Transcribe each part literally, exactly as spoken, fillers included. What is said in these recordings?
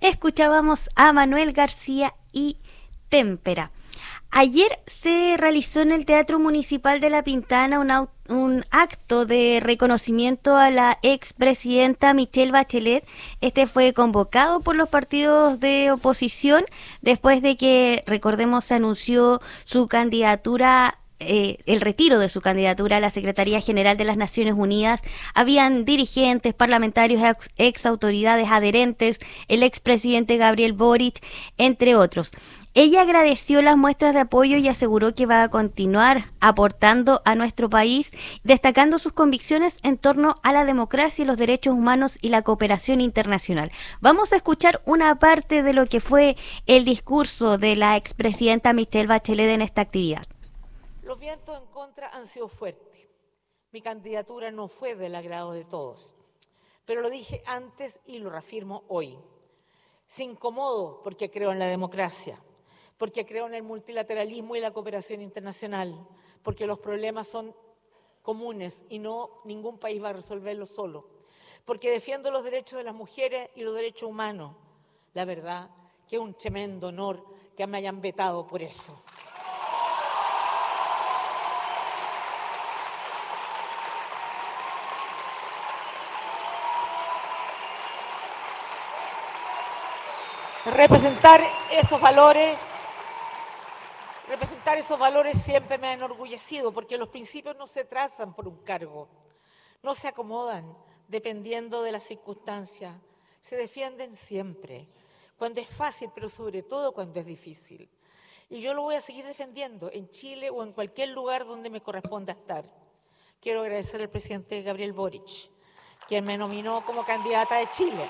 Escuchábamos a Manuel García y Témpera. Ayer se realizó en el Teatro Municipal de La Pintana un, au- un acto de reconocimiento a la expresidenta Michelle Bachelet. Este fue convocado por los partidos de oposición después de que, recordemos, se anunció su candidatura, eh, el retiro de su candidatura a la Secretaría General de las Naciones Unidas. Habían dirigentes, parlamentarios, ex, ex autoridades adherentes, el expresidente Gabriel Boric, entre otros. Ella agradeció las muestras de apoyo y aseguró que va a continuar aportando a nuestro país, destacando sus convicciones en torno a la democracia y los derechos humanos y la cooperación internacional. Vamos a escuchar una parte de lo que fue el discurso de la expresidenta Michelle Bachelet en esta actividad. Los vientos en contra han sido fuertes. Mi candidatura no fue del agrado de todos, pero lo dije antes y lo reafirmo hoy. Se incomodo porque creo en la democracia, porque creo en el multilateralismo y la cooperación internacional, porque los problemas son comunes y no ningún país va a resolverlos solo, porque defiendo los derechos de las mujeres y los derechos humanos. La verdad que es un tremendo honor que me hayan vetado por eso. Representar esos valores, representar esos valores siempre me ha enorgullecido, porque los principios no se trazan por un cargo, no se acomodan dependiendo de las circunstancias, se defienden siempre, cuando es fácil, pero sobre todo cuando es difícil. Y yo lo voy a seguir defendiendo en Chile o en cualquier lugar donde me corresponda estar. Quiero agradecer al presidente Gabriel Boric, quien me nominó como candidata de Chile.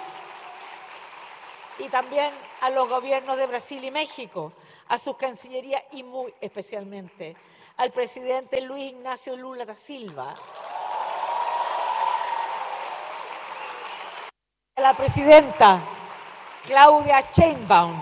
Y también a los gobiernos de Brasil y México, a sus cancillerías y muy especialmente al presidente Luis Ignacio Lula da Silva, a la presidenta Claudia Sheinbaum,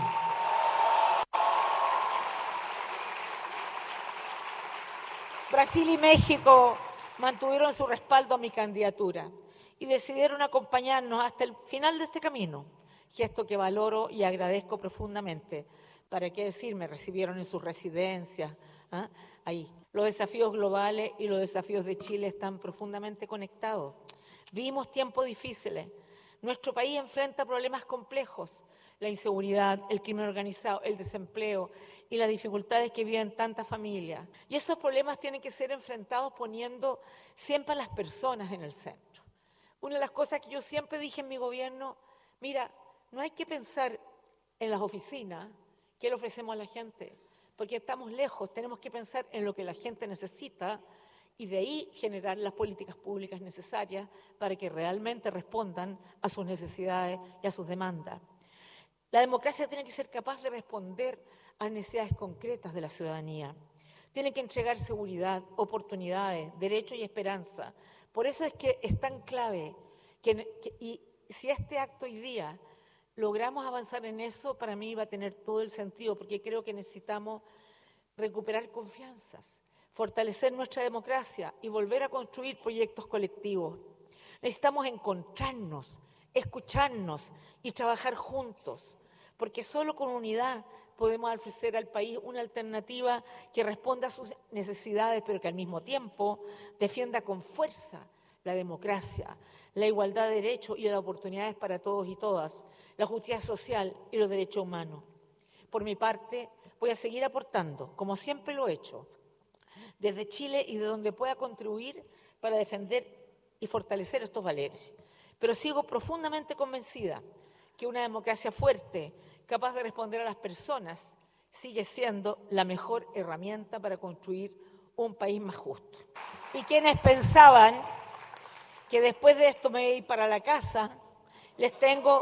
Brasil y México mantuvieron su respaldo a mi candidatura y decidieron acompañarnos hasta el final de este camino. Gesto que valoro y agradezco profundamente. ¿Para qué decir? Me recibieron en sus residencias. ¿eh? Ahí. Los desafíos globales y los desafíos de Chile están profundamente conectados. Vivimos tiempos difíciles. Nuestro país enfrenta problemas complejos. La inseguridad, el crimen organizado, el desempleo y las dificultades que viven tantas familias. Y esos problemas tienen que ser enfrentados poniendo siempre a las personas en el centro. Una de las cosas que yo siempre dije en mi gobierno, mira, no hay que pensar en las oficinas, qué le ofrecemos a la gente, porque estamos lejos, tenemos que pensar en lo que la gente necesita y de ahí generar las políticas públicas necesarias para que realmente respondan a sus necesidades y a sus demandas. La democracia tiene que ser capaz de responder a necesidades concretas de la ciudadanía. Tiene que entregar seguridad, oportunidades, derechos y esperanza. Por eso es que es tan clave que, que y si este acto hoy día logramos avanzar en eso, para mí va a tener todo el sentido, porque creo que necesitamos recuperar confianzas, fortalecer nuestra democracia y volver a construir proyectos colectivos. Necesitamos encontrarnos, escucharnos y trabajar juntos, porque solo con unidad podemos ofrecer al país una alternativa que responda a sus necesidades, pero que al mismo tiempo defienda con fuerza la democracia, la igualdad de derechos y de oportunidades para todos y todas, la justicia social y los derechos humanos. Por mi parte, voy a seguir aportando, como siempre lo he hecho, desde Chile y de donde pueda contribuir para defender y fortalecer estos valores. Pero sigo profundamente convencida que una democracia fuerte, capaz de responder a las personas, sigue siendo la mejor herramienta para construir un país más justo. Y quienes pensaban que después de esto me voy a ir para la casa, les tengo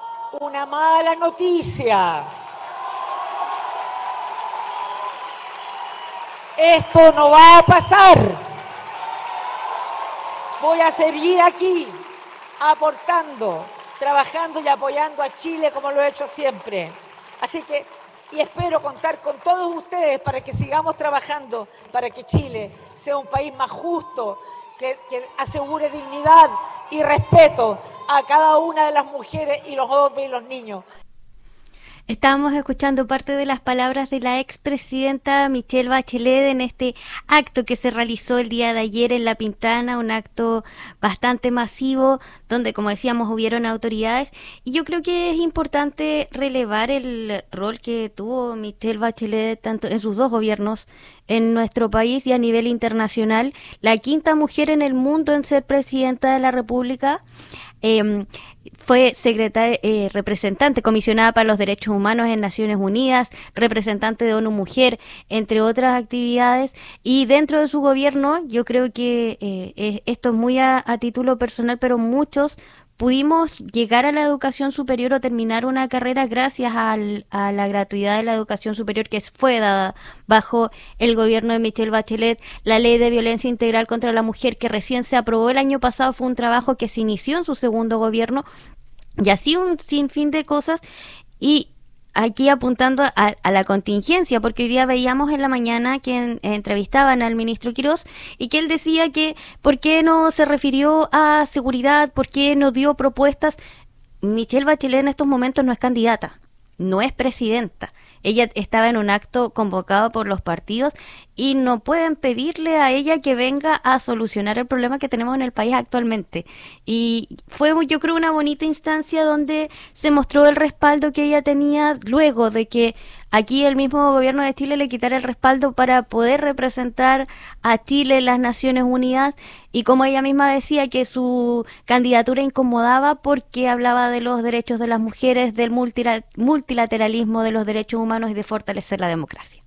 una mala noticia. Esto no va a pasar. Voy a seguir aquí, aportando, trabajando y apoyando a Chile como lo he hecho siempre. Así que, y espero contar con todos ustedes para que sigamos trabajando para que Chile sea un país más justo, que, que asegure dignidad y respeto a cada una de las mujeres y los hombres y los niños. Estábamos escuchando parte de las palabras de la expresidenta Michelle Bachelet en este acto que se realizó el día de ayer en La Pintana, un acto bastante masivo donde, como decíamos, hubieron autoridades, y yo creo que es importante relevar el rol que tuvo Michelle Bachelet tanto en sus dos gobiernos en nuestro país y a nivel internacional, la quinta mujer en el mundo en ser presidenta de la República. Eh, Fue secretaria, eh, representante comisionada para los derechos humanos en Naciones Unidas, representante de ONU Mujer, entre otras actividades, y dentro de su gobierno yo creo que eh, eh, esto es muy a, a título personal, pero muchos pudimos llegar a la educación superior o terminar una carrera gracias al, a la gratuidad de la educación superior que fue dada bajo el gobierno de Michelle Bachelet. La ley de violencia integral contra la mujer que recién se aprobó el año pasado fue un trabajo que se inició en su segundo gobierno, y así un sinfín de cosas. Y aquí apuntando a, a la contingencia, porque hoy día veíamos en la mañana que en, entrevistaban al ministro Quirós y que él decía que por qué no se refirió a seguridad, por qué no dio propuestas. Michelle Bachelet en estos momentos no es candidata, no es presidenta. Ella estaba en un acto convocado por los partidos y no pueden pedirle a ella que venga a solucionar el problema que tenemos en el país actualmente. Y fue, yo creo, una bonita instancia donde se mostró el respaldo que ella tenía luego de que aquí el mismo gobierno de Chile le quitara el respaldo para poder representar a Chile en las Naciones Unidas, y como ella misma decía que su candidatura incomodaba porque hablaba de los derechos de las mujeres, del multilateralismo, de los derechos humanos y de fortalecer la democracia.